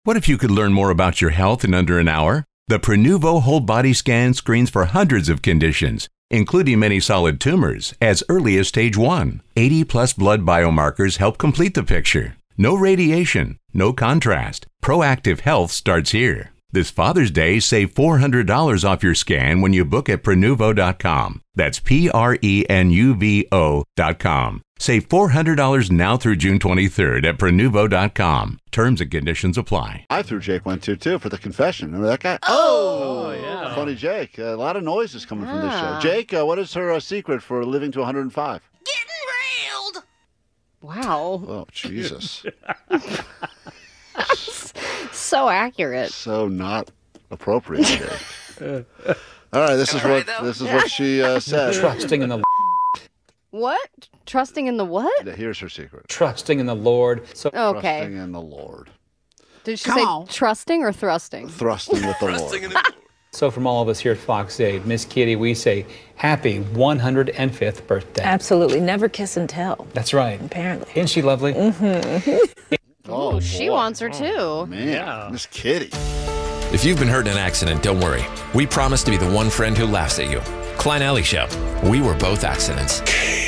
What if you could learn more about your health in under an hour? The Prenuvo Whole Body Scan screens for hundreds of conditions, including many solid tumors, as early as stage 1. 80-plus blood biomarkers help complete the picture. No radiation, no contrast. Proactive health starts here. This Father's Day, save $400 off your scan when you book at Prenuvo.com. That's Prenuvo.com. Save $400 now through June 23rd at Prenuvo.com. Terms and conditions apply. I threw Jake went to, too, for the confession. Remember that guy? Oh yeah. Funny Jake. A lot of noises coming from this show. Jake, what is her secret for living to 105? Getting railed. Wow. Oh, Jesus. So accurate. So not appropriate, Jake. All right, this is what she said. Trusting in the What? Trusting in the what? Here's her secret. trusting in the Lord. So Okay. Trusting in the Lord. Did she say trusting or thrusting? Thrusting with the Lord. So from all of us here at Fox 8, Miss Kitty, we say happy 105th birthday. Absolutely. Never kiss and tell. That's right. Apparently. Isn't she lovely? Oh, she boy. wants her too. Man, Miss Kitty. If you've been hurt in an accident, don't worry. We promise to be the one friend who laughs at you. Klein Alley Show. We were both accidents.